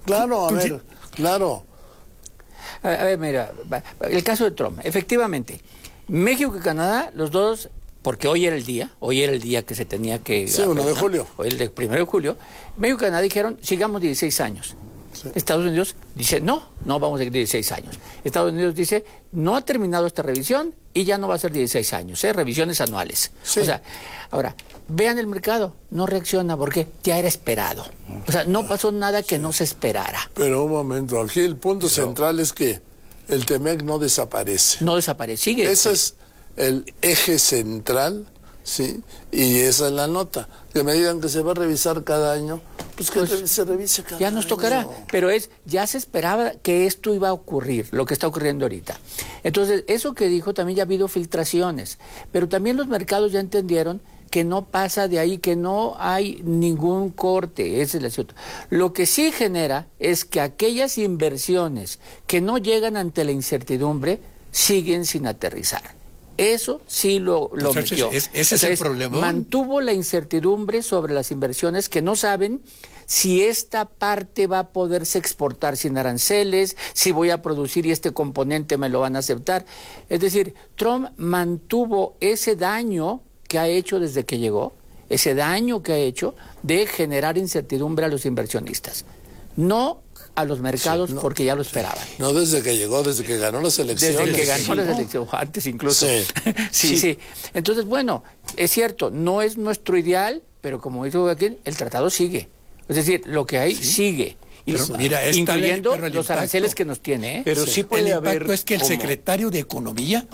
Claro, a ver, claro. A ver, mira, el caso de Trump, efectivamente, México y Canadá, los dos, porque hoy era el día que se tenía que... Sí, 1 de julio. Hoy el 1 de julio, México y Canadá dijeron, sigamos 16 años. Sí. Estados Unidos dice, no vamos a seguir 16 años. Estados Unidos dice, no ha terminado esta revisión y ya no va a ser 16 años, revisiones anuales. Sí. O sea, ahora, vean el mercado, no reacciona porque ya era esperado. O sea, no pasó nada que no se esperara. Pero un momento, aquí el punto central es que el TEMEC no desaparece. No desaparece, sigue. Ese es el eje central, ¿sí? Y esa es la nota. Que me digan que se va a revisar cada año, pues que se revise cada año. Ya nos tocará, pero ya se esperaba que esto iba a ocurrir, lo que está ocurriendo ahorita. Entonces, eso que dijo, también ya ha habido filtraciones, pero también los mercados ya entendieron que no pasa de ahí, que no hay ningún corte, ese es el asunto. Lo que sí genera es que aquellas inversiones que no llegan ante la incertidumbre siguen sin aterrizar. Eso sí lo metió. Ese es el problema. Mantuvo la incertidumbre sobre las inversiones que no saben si esta parte va a poderse exportar sin aranceles, si voy a producir y este componente me lo van a aceptar. Es decir, Trump mantuvo ese daño que ha hecho desde que llegó, ese daño que ha hecho de generar incertidumbre a los inversionistas. No a los mercados, sí, porque ya lo esperaban. No desde que llegó, desde que ganó las elecciones. Desde que ganó las elecciones, antes incluso. Sí. Sí. Entonces, bueno, es cierto, no es nuestro ideal, pero como dijo aquí, el tratado sigue. Es decir, lo que hay sigue. Y pero mira, incluyendo los aranceles que nos tiene. Pero sí puede haber... El impacto es que el secretario de Economía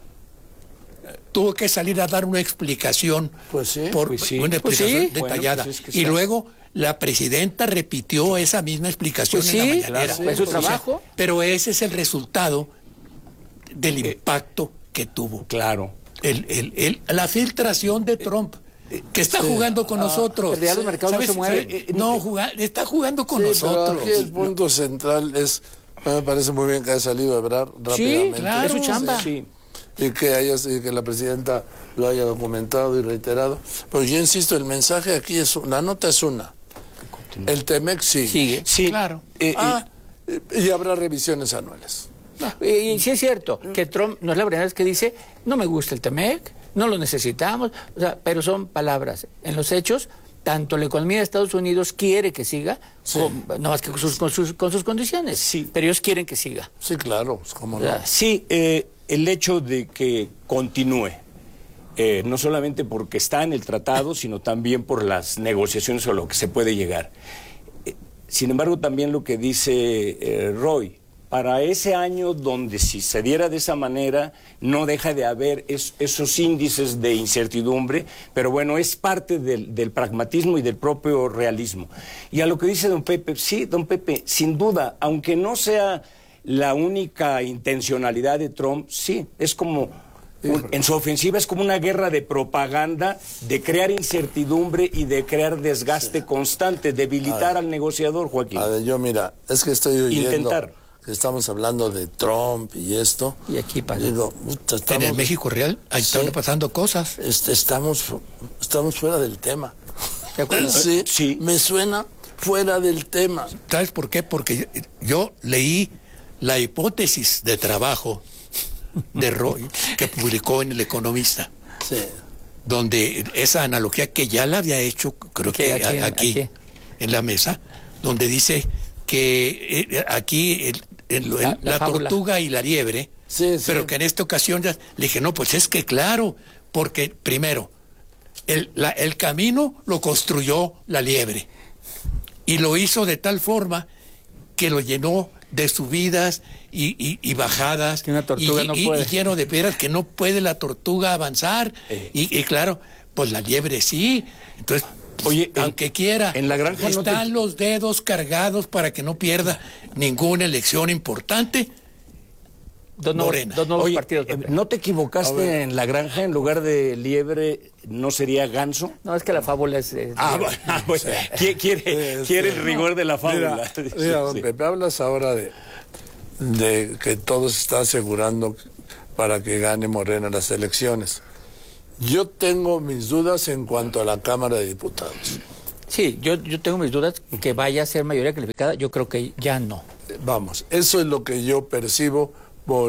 tuvo que salir a dar una explicación, una explicación detallada. Bueno, y luego la presidenta repitió esa misma explicación en la mañanera. Es su trabajo. Pero ese es el resultado del impacto que tuvo. Claro. La filtración de Trump, que está jugando con nosotros. Pero ya los mercados no se mueven. Está jugando con nosotros. Pero aquí el punto central es, me parece muy bien que haya salido a hablar rápidamente. Sí, claro, es su chamba. Sí. Y que la presidenta lo haya documentado y reiterado. Pero yo insisto, el mensaje aquí es, la nota es una. El TEMEC sigue. Sí, claro. Y habrá revisiones anuales. Y sí es cierto que Trump no es la primera vez que dice, no me gusta el TEMEC, no lo necesitamos, o sea, pero son palabras. En los hechos, tanto la economía de Estados Unidos quiere que siga, no más que con sus condiciones. Sí. Pero ellos quieren que siga. Sí, claro, ¿cómo no? Sí, el hecho de que continúe, no solamente porque está en el tratado, sino también por las negociaciones o lo que se puede llegar. Sin embargo, también lo que dice Roy, para ese año donde si se diera de esa manera, no deja de haber esos índices de incertidumbre, pero bueno, es parte del pragmatismo y del propio realismo. Y a lo que dice don Pepe, sí, don Pepe, sin duda, aunque no sea la única intencionalidad de Trump, sí, es como... en su ofensiva es como una guerra de propaganda, de crear incertidumbre y de crear desgaste constante, debilitar al negociador, Joaquín. A ver, yo mira, es que estoy oyendo que estamos hablando de Trump y esto. Y aquí pasa. Digo, en el México real, ahí están pasando cosas. Estamos fuera del tema. ¿De acuerdo? Sí, me suena fuera del tema. ¿Sabes por qué? Porque yo leí la hipótesis de trabajo de Roy, que publicó en El Economista, donde esa analogía que ya la había hecho, creo que aquí en la mesa, donde dice que aquí la tortuga y la liebre, pero que en esta ocasión ya le dije, no, pues es que claro, porque primero, el camino lo construyó la liebre, y lo hizo de tal forma que lo llenó de subidas y bajadas, que una tortuga no puede. Y lleno de piedras que no puede la tortuga avanzar, y claro, pues la liebre sí. Entonces, oye, aunque quiera, en la granja están los dedos cargados para que no pierda ninguna elección importante. Dos nuevos partidos. ¿No te equivocaste en la granja? En lugar de liebre, ¿no sería ganso? No, es que la fábula es... Bueno, quiere el rigor de la fábula. Mira, don Pepe, hablas ahora de que todo se está asegurando para que gane Morena las elecciones. Yo tengo mis dudas en cuanto a la Cámara de Diputados. Sí, yo tengo mis dudas que vaya a ser mayoría calificada, yo creo que ya no. Vamos, eso es lo que yo percibo por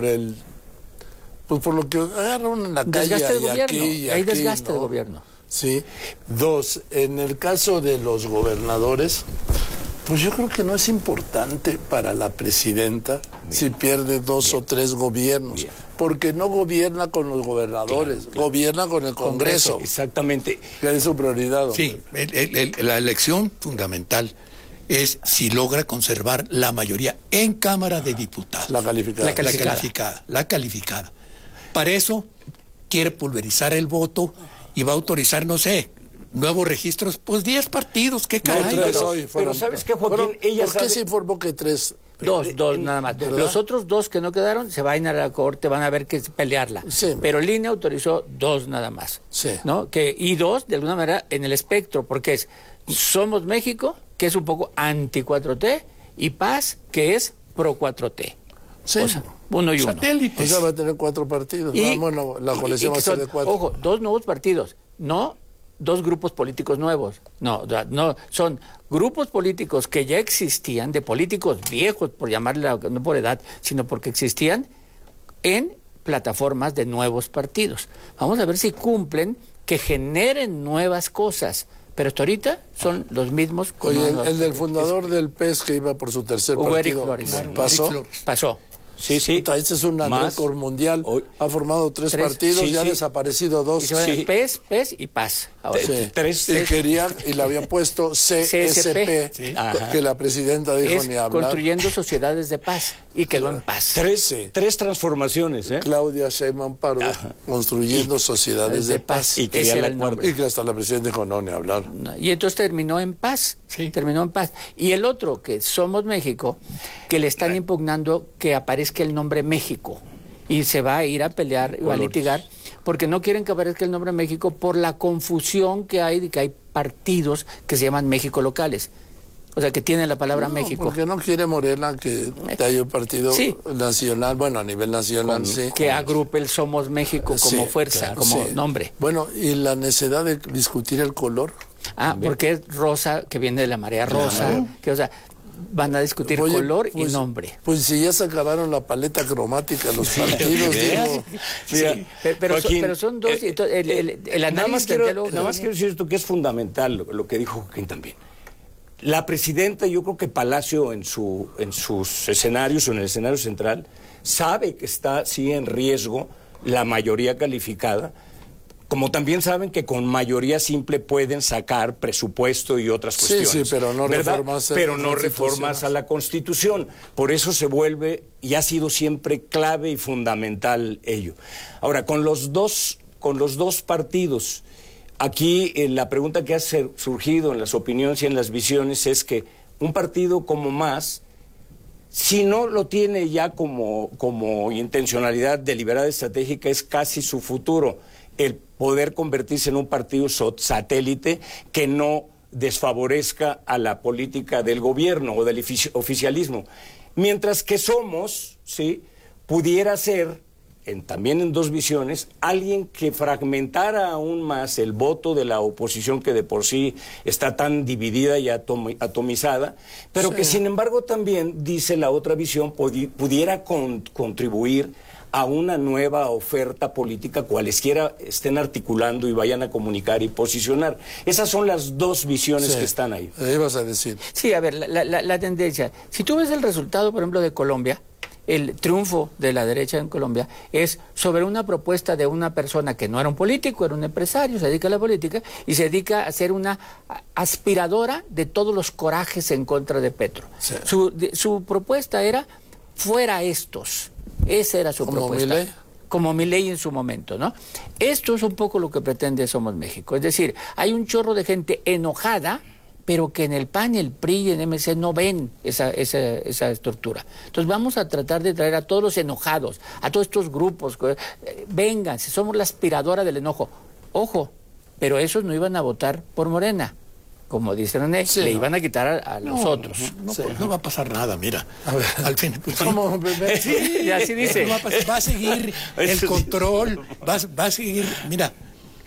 lo que agarran en la calle Desgaste del y gobierno, aquí y hay aquí, desgaste ¿no? del gobierno. Sí. 2, en el caso de los gobernadores, pues yo creo que no es importante para la presidenta si pierde 2 o 3 gobiernos, porque no gobierna con los gobernadores, gobierna con el Congreso. Exactamente. Que es su prioridad. Sí, la elección fundamental es si logra conservar la mayoría en Cámara de Diputados. La calificada. La calificada. Para eso quiere pulverizar el voto y va a autorizar, no sé, nuevos registros, pues 10 partidos, qué caray. Pero ¿sabes qué, Joaquín? ¿Por qué se informó que 3? Dos nada más. ¿verdad? Los otros 2 que no quedaron se van a ir a la corte, van a ver que pelearla. Sí. Pero el INE autorizó 2 nada más. Sí. ¿No? Y 2, de alguna manera, en el espectro, porque es Somos México, que es un poco anti-4T, y Paz, que es pro-4T. Sí. O sea, uno y uno. Satélites. O sea, va a tener 4 partidos. Bueno, la coalición va a ser de 4. Ojo, 2 nuevos partidos, no 2 grupos políticos nuevos. No, son grupos políticos que ya existían, de políticos viejos, por llamarle, no por edad, sino porque existían en plataformas de nuevos partidos. Vamos a ver si cumplen, que generen nuevas cosas. Pero hasta ahorita son los mismos. Oye, el del fundador del PES que iba por su tercer Hugo Eric partido, Flores. Pasó. Sí, sí. Puta, este es un récord mundial. Ha formado 3 partidos, sí, ya ha sí. desaparecido 2. Y se van PES y Paz. Ahora. Sí. 3. Y querían, y le habían puesto CSP, Sí. que la presidenta dijo Es ni hablar. construyendo sociedades de paz, y quedó en paz. 3 transformaciones, ¿eh? Claudia Sheinbaum Pardo, construyendo sociedades de paz. Y que Ese ya era la el nombre. Y que hasta la presidenta dijo no, ni hablar. Y entonces terminó en paz. Sí. Terminó en paz. Y el otro, que Somos México, que le están impugnando que aparezca el nombre México. Y se va a ir a pelear, va a litigar, porque no quieren que aparezca el nombre México por la confusión que hay de que hay partidos que se llaman México locales. O sea, que tienen la palabra México. Porque no quiere Morena que haya un partido Sí. nacional, bueno, a nivel nacional, sí. Que agrupe el Somos México como Sí, fuerza, claro, como sí. nombre. Bueno, y la necesidad de discutir el color. Porque es rosa, que viene de la marea rosa, que, o sea, van a discutir Oye, color y pues, nombre. Pues si ya se acabaron la paleta cromática los partidos, digo. Sí, pero, Joaquín, pero son 2. Y entonces el nada más análisis quiero decir esto que es fundamental, lo que dijo Joaquín también. La presidenta, yo creo que Palacio en sus escenarios o en el escenario central sabe que está sí en riesgo la mayoría calificada, como también saben que con mayoría simple pueden sacar presupuesto y otras cuestiones. Sí, pero no ¿verdad? reformas Pero no reformas a la Constitución. Por eso se vuelve y ha sido siempre clave y fundamental ello. Ahora, con los dos partidos, aquí la pregunta que ha surgido en las opiniones y en las visiones es que un partido como Más, si no lo tiene ya como intencionalidad deliberada estratégica, es casi su futuro el poder convertirse en un partido satélite que no desfavorezca a la política del gobierno o del oficialismo. Mientras que Somos, ¿sí?, pudiera ser, también en 2 visiones, alguien que fragmentara aún más el voto de la oposición, que de por sí está tan dividida y atomizada, pero que sin embargo también, dice la otra visión, pudiera contribuir a una nueva oferta política, cualesquiera estén articulando y vayan a comunicar y posicionar. Esas son las 2 visiones que están ahí. Ibas a decir. Sí, a ver, la tendencia. Si tú ves el resultado, por ejemplo, de Colombia, el triunfo de la derecha en Colombia es sobre una propuesta de una persona que no era un político, era un empresario, se dedica a la política y se dedica a ser una aspiradora de todos los corajes en contra de Petro. Sí. Su propuesta era fuera estos. Esa era su propuesta. ¿Milei? Como Milei en su momento, ¿no? Esto es un poco lo que pretende Somos México. Es decir, hay un chorro de gente enojada, pero que en el PAN, el PRI y el MC no ven esa estructura. Entonces vamos a tratar de traer a todos los enojados, a todos estos grupos. Vengan, si somos la aspiradora del enojo. Ojo, pero esos no iban a votar por Morena. Como dice René, le iban a quitar a los otros. No va a pasar nada, mira. Al fin, pues, ¿Cómo, bebé? Sí, así dice. Va a seguir el control, va a seguir, mira,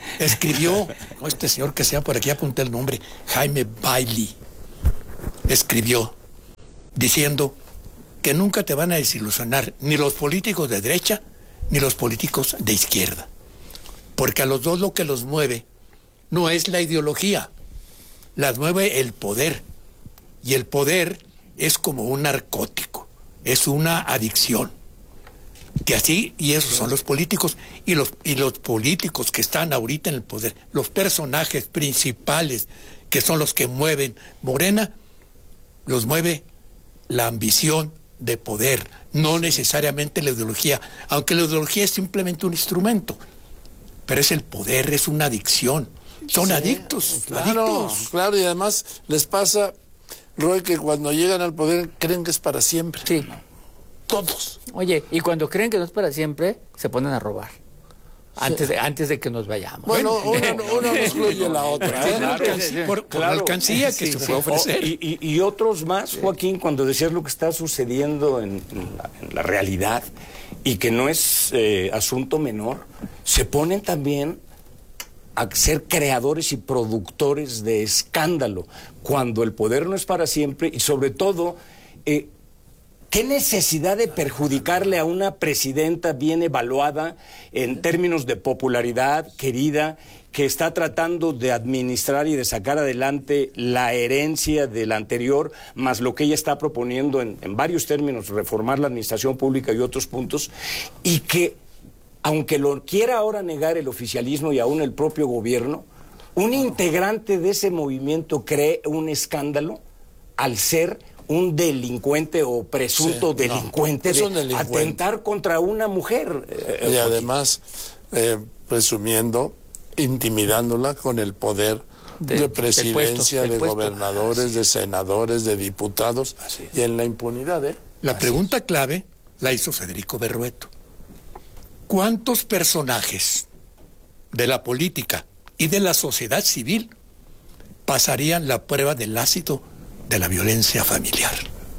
escribió, este señor que sea por aquí, apunté el nombre, Jaime Bailey, escribió diciendo que nunca te van a desilusionar ni los políticos de derecha ni los políticos de izquierda, porque a los dos lo que los mueve no es la ideología, las mueve el poder, y el poder es como un narcótico, es una adicción, que así, y esos son los políticos, y los políticos que están ahorita en el poder, los personajes principales que son los que mueven Morena, los mueve la ambición de poder, no necesariamente la ideología, aunque la ideología es simplemente un instrumento, pero es el poder, es una adicción, son adictos, adictos. Claro, y además les pasa, Roy, que cuando llegan al poder creen que es para siempre. Sí. Todos. Oye, y cuando creen que no es para siempre, se ponen a robar. Antes de que nos vayamos. Bueno, una no excluye la otra, ¿eh? Claro, Por la alcancía que se puede ofrecer. Y otros más, Joaquín, cuando decías lo que está sucediendo en la realidad y que no es asunto menor, se ponen también a ser creadores y productores de escándalo, cuando el poder no es para siempre y sobre todo... ¿qué necesidad de perjudicarle a una presidenta bien evaluada en términos de popularidad, querida, que está tratando de administrar y de sacar adelante la herencia del anterior, más lo que ella está proponiendo en varios términos, reformar la administración pública y otros puntos, y que, aunque lo quiera ahora negar el oficialismo y aún el propio gobierno, un integrante de ese movimiento cree un escándalo al ser un delincuente o presunto delincuente, es un delincuente, atentar contra una mujer. Y además, presumiendo, intimidándola con el poder de presidencia, del de puesto. gobernadores, de senadores, de diputados, y en la impunidad, ¿eh? La pregunta clave la hizo Federico Berrueto. ¿Cuántos personajes de la política y de la sociedad civil pasarían la prueba del ácido de la violencia familiar?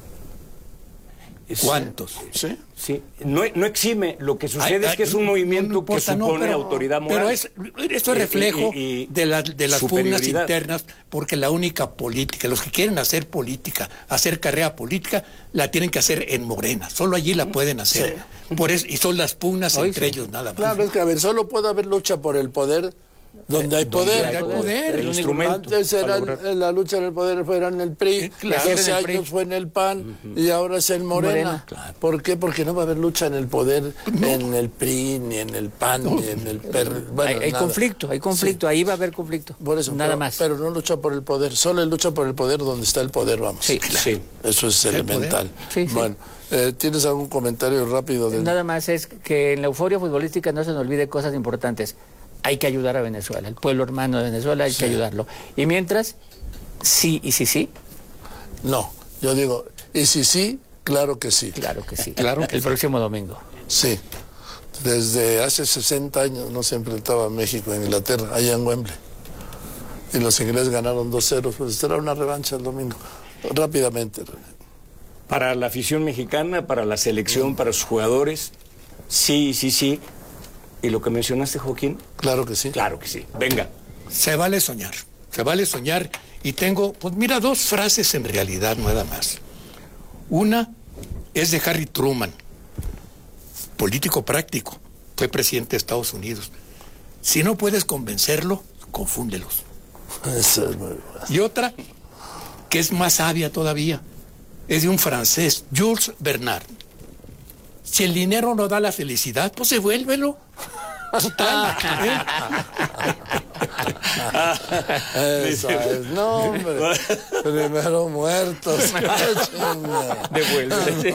¿Cuántos? Sí. Sí. No exime, lo que sucede es que es un movimiento que supone autoridad moral. Pero esto es reflejo de las pugnas internas, porque la única política, los que quieren hacer política, hacer carrera política, la tienen que hacer en Morena, solo allí la pueden hacer. Sí. Por eso, y son las pugnas entre ellos nada más. Claro, es que a ver, solo puede haber lucha por el poder donde hay poder. El instrumento. Antes era la lucha en el poder, era en el PRI, hace años fue en el PAN, y ahora es en Morena. Claro. ¿Por qué? Porque no va a haber lucha en el poder en el PRI, ni en el PAN, ni en el PRD. Bueno, hay conflicto, sí. Ahí va a haber conflicto. Por eso, nada más. Pero no lucha por el poder, solo lucha por el poder donde está el poder, vamos. Sí, claro. Sí. Eso es elemental. Sí, bueno, ¿tienes algún comentario rápido? Nada más es que en la euforia futbolística no se nos olvide cosas importantes. Hay que ayudar a Venezuela, el pueblo hermano de Venezuela, hay que ayudarlo. Y mientras, sí, y sí. No, yo digo, y sí, claro que sí. Claro que sí. Claro que el próximo domingo. Sí. Desde hace 60 años no se enfrentaba México a Inglaterra, allá en Wembley. Y los ingleses ganaron 2-0, pues será una revancha el domingo. Rápidamente. Para la afición mexicana, para la selección, para sus jugadores, sí. ¿Y lo que mencionaste, Joaquín? Claro que sí. Claro que sí. Venga. Se vale soñar, y tengo, pues mira, dos frases en realidad nada más. Una es de Harry Truman, político práctico, fue presidente de Estados Unidos. Si no puedes convencerlo, confúndelos. Eso es muy bueno. Y otra, que es más sabia todavía, es de un francés, Jules Bernard. Si el dinero no da la felicidad, pues devuélvelo. Total, Eso es. No, hombre. Primero muertos. Devuélvete.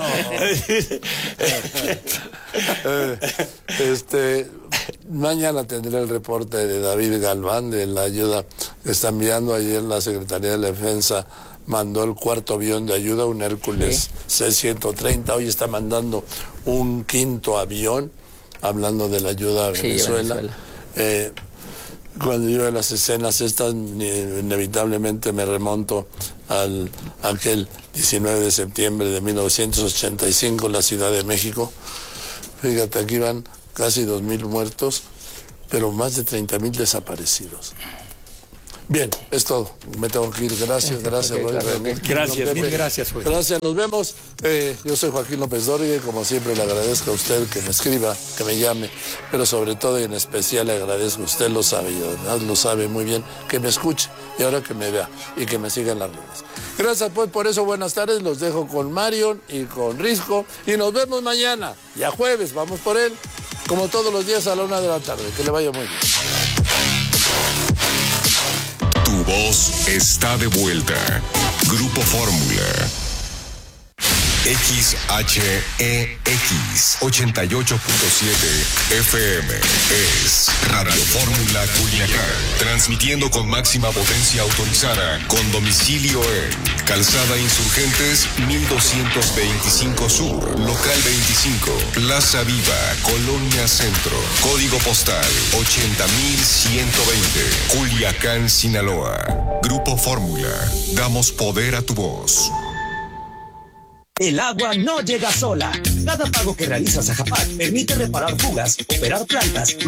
Mañana tendré el reporte de David Galván de la ayuda que está enviando. Ayer la Secretaría de la Defensa mandó el 4º avión de ayuda, un Hércules C-130. Hoy está mandando un 5º avión, hablando de la ayuda a Venezuela. Cuando yo veo las escenas estas, inevitablemente me remonto al aquel 19 de septiembre de 1985, en la Ciudad de México. Fíjate, aquí van casi 2,000 muertos, pero más de 30,000 desaparecidos. Bien, es todo. Me tengo que ir. Gracias, Roy. Gracias, mil gracias, Roy. Gracias, nos vemos. Yo soy Joaquín López Dóriga y como siempre le agradezco a usted que me escriba, que me llame, pero sobre todo y en especial le agradezco, usted lo sabe y además lo sabe muy bien, que me escuche y ahora que me vea y que me siga en las redes. Gracias pues por eso, buenas tardes, los dejo con Marion y con Risco y nos vemos mañana, ya jueves, vamos por él, como todos los días a la 1 de la tarde. Que le vaya muy bien. Tu voz está de vuelta. Grupo Fórmula. XHEX 88.7 FM es Radio Fórmula Culiacán, transmitiendo con máxima potencia autorizada, con domicilio en Calzada Insurgentes 1225 Sur, Local 25, Plaza Viva, Colonia Centro, Código Postal 80,120, Culiacán, Sinaloa. Grupo Fórmula, damos poder a tu voz. El agua no llega sola. Cada pago que realizas a Japac permite reparar fugas, operar plantas,